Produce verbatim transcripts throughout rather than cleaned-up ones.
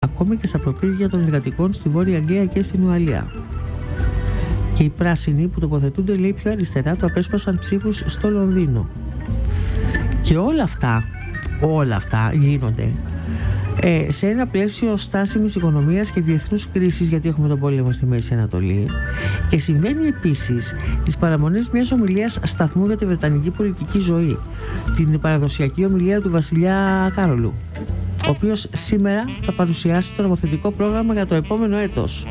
ακόμη και στα προπύργια των εργατικών στη Βόρεια Αγγλία και στην Ουαλία. Και οι πράσινοι που τοποθετούνται, λέει, πιο αριστερά, το απέσπασαν ψήφους στο Λονδίνο. Και όλα αυτά, όλα αυτά γίνονται ε, σε ένα πλαίσιο στάσιμης οικονομίας και διεθνούς κρίσης, γιατί έχουμε τον πόλεμο στη Μέση Ανατολή, και συμβαίνει επίσης τις παραμονές μιας ομιλίας σταθμού για τη βρετανική πολιτική ζωή, την παραδοσιακή ομιλία του βασιλιά Κάρολου, ο οποίος σήμερα θα παρουσιάσει το νομοθετικό πρόγραμμα για το επόμενο έτος.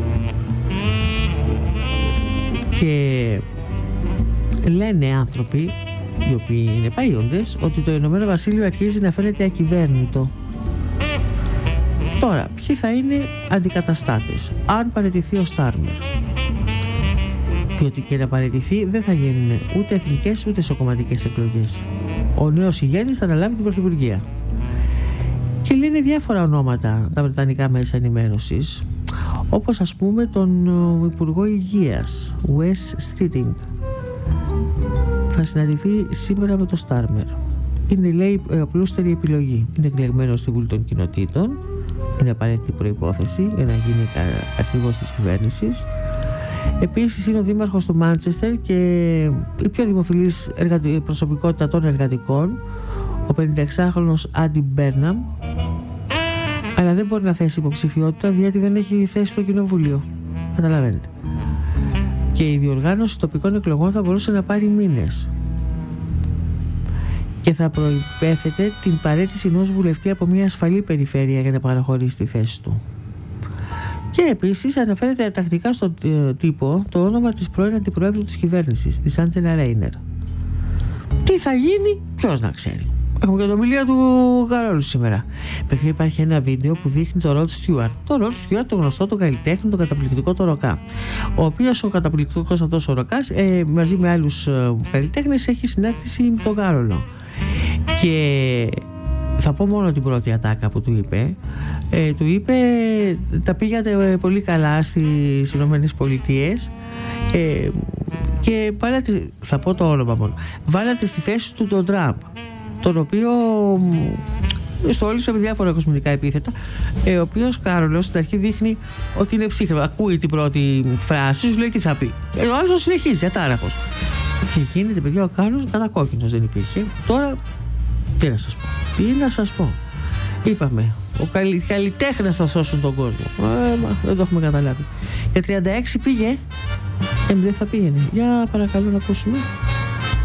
Και λένε άνθρωποι, οι οποίοι είναι παΐοντες, ότι το Ηνωμένο Βασίλειο αρχίζει να φαίνεται ακυβέρνητο. Τώρα, ποιοι θα είναι αντικαταστάτες αν παραιτηθεί ο Στάρμερ? Διότι και να παραιτηθεί δεν θα γίνουν ούτε εθνικές ούτε σοκομματικές εκλογές. Ο νέος ηγέτης θα αναλάβει την πρωθυπουργία. Και λένε διάφορα ονόματα τα βρετανικά μέσα ενημέρωσης, όπως ας πούμε τον Υπουργό Υγείας, Wes Streeting. Θα συναντηθεί σήμερα με το Στάρμερ. Είναι, λέει, απλούστερη επιλογή. Είναι εκλεγμένο στη Βουλή των Κοινοτήτων. Είναι απαραίτητη προϋπόθεση για να γίνει αρχηγός της κυβέρνησης. Επίσης είναι ο δήμαρχος του Μάντσεστερ και η πιο δημοφιλής προσωπικότητα των εργατικών, ο πενηνταεξάχρονος Άντι Μπέρναμ, αλλά δεν μπορεί να θέσει υποψηφιότητα διότι δεν έχει θέση στο κοινοβούλιο. Καταλαβαίνετε. Και η διοργάνωση τοπικών εκλογών θα μπορούσε να πάρει μήνες και θα προϋπέθεται την παραίτηση ενός βουλευτή από μια ασφαλή περιφέρεια για να παραχωρήσει τη θέση του. Και επίσης αναφέρεται τακτικά στον τύπο το όνομα της πρώην αντιπροέδρου της κυβέρνησης, της Άντζελα Ρέινερ. Τι θα γίνει, ποιος να ξέρει. Έχουμε και την ομιλία του Καρόλου σήμερα. Παιδιά, υπάρχει ένα βίντεο που δείχνει τον Ροντ Στιούαρτ. Το Ροντ Στιούαρτ, το γνωστό, τον καλλιτέχνη, τον καταπληκτικό το Ροκά. Ο οποίος ο καταπληκτικός αυτός ο Ροκάς, ε, μαζί με άλλους ε, καλλιτέχνες, έχει συνάντηση με τον Κάρολο. Και θα πω μόνο την πρώτη ατάκα που του είπε. Ε, του είπε, τα πήγατε πολύ καλά στις Ηνωμένες Πολιτείες. Ε, και βάλατε, θα πω το όνομα μόνο, βάλατε στη θέση του τον Τραμπ, τον οποίο στόλισε με διάφορα κοσμητικά επίθετα, ε, ο οποίος Κάρολος στην αρχή δείχνει ότι είναι ψύχρεμο. Ακούει την πρώτη φράση, σου λέει τι θα πει. Ε, ο άλλος συνεχίζει, ατάραχος. Και γίνεται, παιδιά, ο Κάρολος κατακόκκινος, δεν υπήρχε. Τώρα, τι να σας πω, τι να σας πω. Είπαμε, ο καλυ, καλλιτέχνες θα σώσουν τον κόσμο. Ε, μα, δεν το έχουμε καταλάβει. Για τριάντα έξι πήγε, ε, δεν θα πήγαινε. Για παρακαλώ να ακούσουμε.